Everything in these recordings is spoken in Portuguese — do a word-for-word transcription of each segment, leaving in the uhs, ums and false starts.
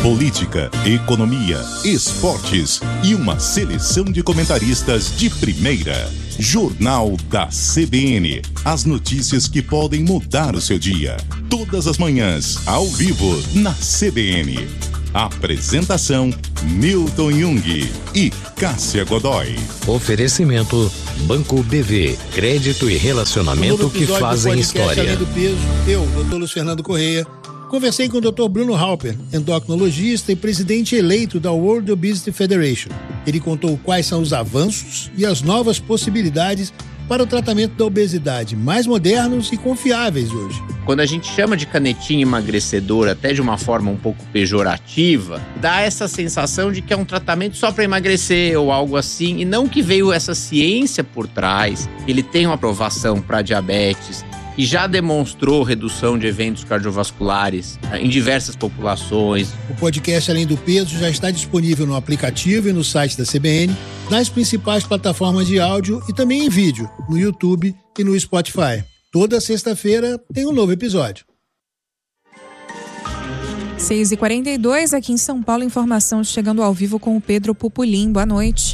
política, economia, esportes e uma seleção de comentaristas de primeira. Jornal da C B N. As notícias que podem mudar o seu dia. Todas as manhãs, ao vivo, na C B N. Apresentação: Milton Jung e Cássia Godoy. Oferecimento: Banco B V. Crédito e relacionamento que fazem história. Além do peso, eu, doutor Luiz Fernando Correia, conversei com o doutor Bruno Halper, endocrinologista e presidente eleito da World Obesity Federation. Ele contou quais são os avanços e as novas possibilidades para o tratamento da obesidade, mais modernos e confiáveis hoje. Quando a gente chama de canetinha emagrecedora, até de uma forma um pouco pejorativa, dá essa sensação de que é um tratamento só para emagrecer ou algo assim, e não que veio essa ciência por trás. Ele tem uma aprovação para diabetes e já demonstrou redução de eventos cardiovasculares em diversas populações. O podcast Além do Peso já está disponível no aplicativo e no site da C B N, nas principais plataformas de áudio e também em vídeo, no YouTube e no Spotify. Toda sexta-feira tem um novo episódio. seis e quarenta e dois, aqui em São Paulo, informação chegando ao vivo com o Pedro Pupulim. Boa noite.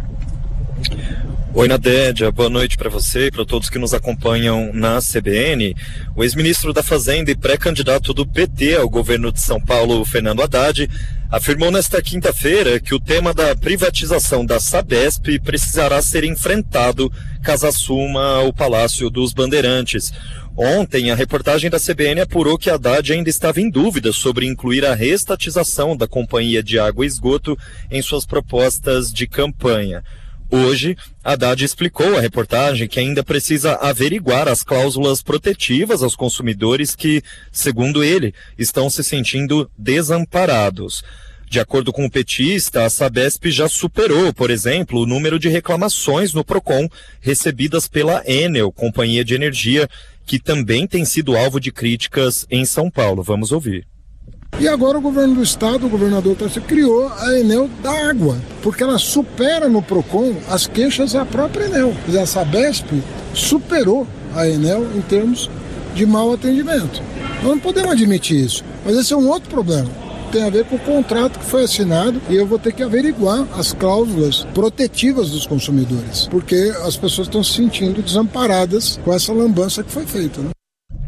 Oi, Nadédia, boa noite para você e para todos que nos acompanham na C B N. O ex-ministro da Fazenda e pré-candidato do P T ao governo de São Paulo, Fernando Haddad, afirmou nesta quinta-feira que o tema da privatização da Sabesp precisará ser enfrentado caso assuma o Palácio dos Bandeirantes. Ontem, a reportagem da C B N apurou que Haddad ainda estava em dúvida sobre incluir a reestatização da Companhia de Água e Esgoto em suas propostas de campanha. Hoje, Haddad explicou à reportagem que ainda precisa averiguar as cláusulas protetivas aos consumidores que, segundo ele, estão se sentindo desamparados. De acordo com o petista, a Sabesp já superou, por exemplo, o número de reclamações no Procon recebidas pela Enel, companhia de energia, que também tem sido alvo de críticas em São Paulo. Vamos ouvir. E agora o governo do estado, o governador Tarcísio, criou a Enel da água, porque ela supera no Procon as queixas da própria Enel. Quer dizer, a Sabesp superou a Enel em termos de mau atendimento. Nós não podemos admitir isso, mas esse é um outro problema. Tem a ver com o contrato que foi assinado e eu vou ter que averiguar as cláusulas protetivas dos consumidores, porque as pessoas estão se sentindo desamparadas com essa lambança que foi feita, né?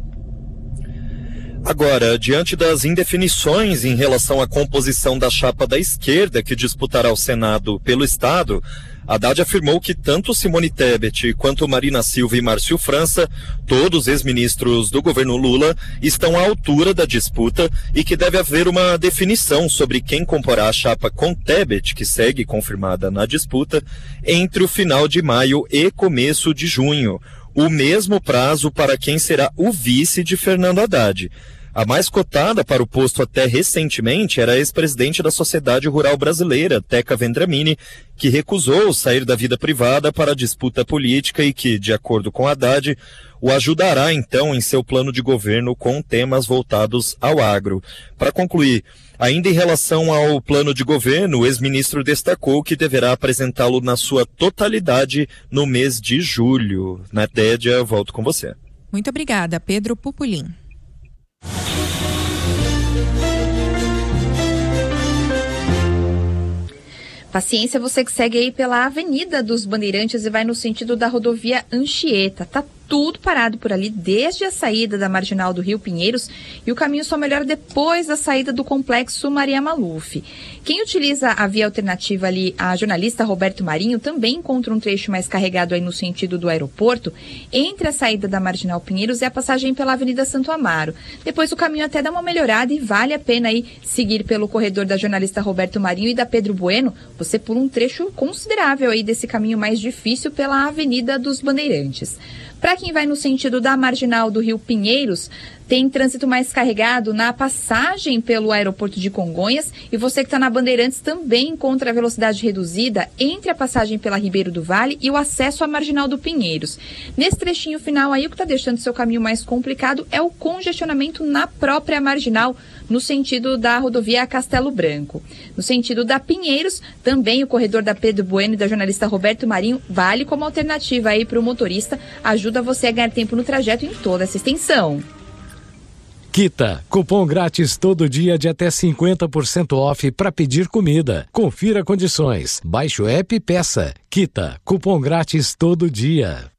Agora, diante das indefinições em relação à composição da chapa da esquerda que disputará o Senado pelo Estado, Haddad afirmou que tanto Simone Tebet quanto Marina Silva e Márcio França, todos ex-ministros do governo Lula, estão à altura da disputa e que deve haver uma definição sobre quem comporá a chapa com Tebet, que segue confirmada na disputa, entre o final de maio e começo de junho. O mesmo prazo para quem será o vice de Fernando Haddad. A mais cotada para o posto até recentemente era a ex-presidente da Sociedade Rural Brasileira, Teca Vendramini, que recusou sair da vida privada para a disputa política e que, de acordo com Haddad, o ajudará então em seu plano de governo com temas voltados ao agro. Para concluir, ainda em relação ao plano de governo, o ex-ministro destacou que deverá apresentá-lo na sua totalidade no mês de julho. Nadédia, volto com você. Muito obrigada, Pedro Pupulim. Paciência, você que segue aí pela Avenida dos Bandeirantes e vai no sentido da rodovia Anchieta. Tá tudo parado por ali desde a saída da marginal do Rio Pinheiros e o caminho só melhora depois da saída do complexo Maria Maluf. Quem utiliza a via alternativa ali, a jornalista Roberto Marinho, também encontra um trecho mais carregado aí no sentido do aeroporto, entre a saída da marginal Pinheiros e a passagem pela Avenida Santo Amaro. Depois o caminho até dá uma melhorada e vale a pena aí seguir pelo corredor da jornalista Roberto Marinho e da Pedro Bueno. Você pula um trecho considerável aí desse caminho mais difícil pela Avenida dos Bandeirantes. Para quem vai no sentido da marginal do Rio Pinheiros, tem trânsito mais carregado na passagem pelo aeroporto de Congonhas e você que está na Bandeirantes também encontra a velocidade reduzida entre a passagem pela Ribeiro do Vale e o acesso à marginal do Pinheiros. Nesse trechinho final aí, o que está deixando seu caminho mais complicado é o congestionamento na própria marginal, no sentido da rodovia Castelo Branco. No sentido da Pinheiros, também o corredor da Pedro Bueno e da jornalista Roberto Marinho vale como alternativa aí para o motorista, ajuda você a ganhar tempo no trajeto em toda essa extensão. Kita, cupom grátis todo dia de até cinquenta por cento off para pedir comida. Confira condições. Baixe o app e peça. Kita, cupom grátis todo dia.